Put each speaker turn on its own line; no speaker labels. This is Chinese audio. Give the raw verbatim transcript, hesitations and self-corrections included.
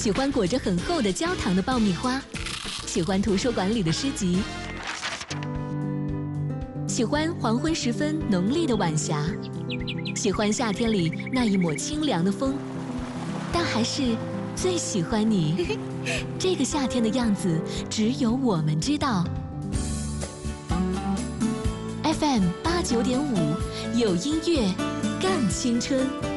喜欢裹着很厚的焦糖的爆米花，喜欢图书馆里的诗集，喜欢黄昏时分浓丽的晚霞，喜欢夏天里那一抹清凉的风，但还是最喜欢你。这个夏天的样子，只有我们知道。F M 八九点五，有音乐，更青春。